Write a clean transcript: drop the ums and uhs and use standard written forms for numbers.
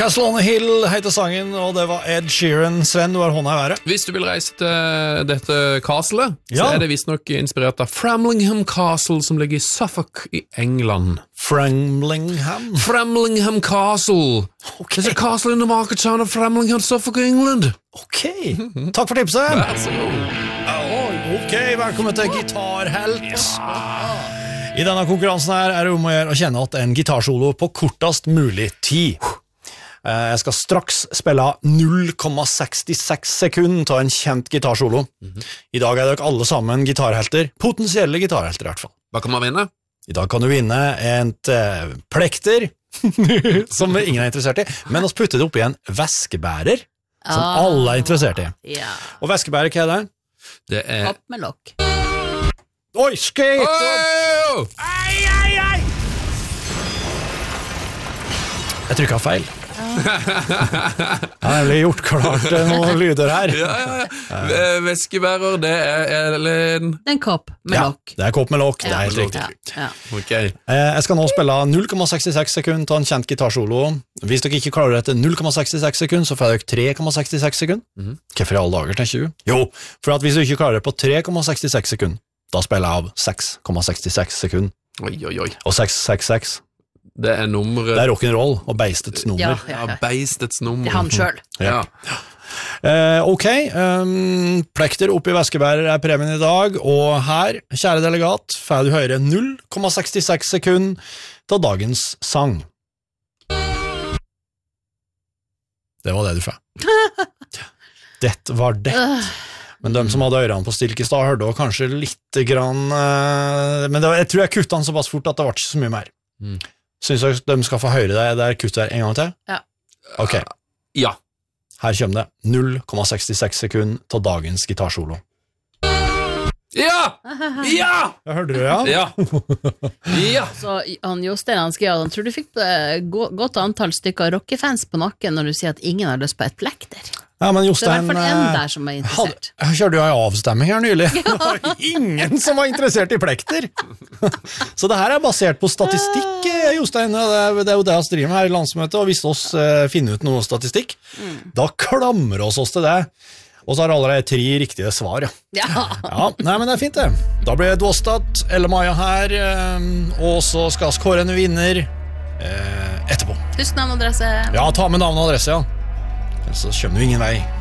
Castle on a Hill heter sangen, og det var Ed Sheeran. Sven, du har hånda i været. Hvis du vil reise til dette castlet, Ja. så er det visst nok inspirert av Framlingham Castle, som ligger i Suffolk i England. Framlingham Castle. Okay. There's a castle in the market town of Framlingham, Suffolk, England. Ok, takk for tipset. Vær så god. Ok, velkommen til Gitarhelt. I denne konkurransen her er det om å gjøre å kjenne at en gitarsolo på kortest mulig tid. Jeg skal straks spille 0,66 sekunder til en kjent gitarsolo. I dag er dere alle sammen gitarhelter, potensielle gitarhelter i hvert fall. Hva kan man vinne? I dag kan du vinne et plekter, som ingen er interessert i, men vi putter det oppi en væskebærer, som alle er interessert i. Ja. Og væskebærer, hva er det? Det er... Kopp med lokk. Oi, skate! Oh! Ai! Jeg trykket feil. Jeg har nemlig gjort klart noen lyder her. Ja. Væskebærer, det er en... Det er en kopp med lokk. Det er kopp med lokk, det er helt riktig. Ja. Ok. Jeg skal nå spille 0,66 sekunder til en kjent gitarsolo. Hvis dere ikke klarer dette 0,66 sekunder, så får dere 3,66 sekunder. Hvorfor i alle dager, tenker du? Jo, for at hvis du ikke klarer det på 3,66 sekunder, da spiller jeg av 6,66 sekunder. Oi. Og 666, Det er nummeret... det er rock'n'roll og beistets nummer. Ja, beistets nummer. Det er han selv. Ja. Ok, plekter oppi væskebærer er premien i dag, og her, kjære delegat, får du høre 0,66 sekunder til dagens sang. Det var det du får. Det var det. Men de som hadde ørene på stilk i stad hørte også kanskje litt grann, men jeg tror jeg kuttet den så pass fort at det var ikke så mye mer. Synes jeg de skal få høre det der kuttet her en gang til? Ja. Ok. Ja. Her kommer det 0,66 sekunder til dagens gitarsolo. Ja! Jeg hørte det, ja? Ja. Ja. Så han Jostein, han skrev at han tror du fikk godt antall stykker rockefans på nakken når du sier at ingen har lyst på et plekter. Ja, men Det er i Jostein, hvert fall en der som er interessert. jeg kjørte jo en avstemming her nylig. Det var ingen som var interessert i plekter. Så det her er basert på statistikk, Jostein. Det er jo det vi driver med her i landsmøtet, og hvis oss finner ut noe statistikk, da klamrer oss til det. Og så har allerede 3 riktige svar, ja. Ja, nei, men det er fint det. Da blir det Dåstad, Elle Maja her, og så skal vi kåre en vinner etterpå. Husk navn og adresse. Ja, ta med navn og adresse, ja. Så kommer du ingen vei.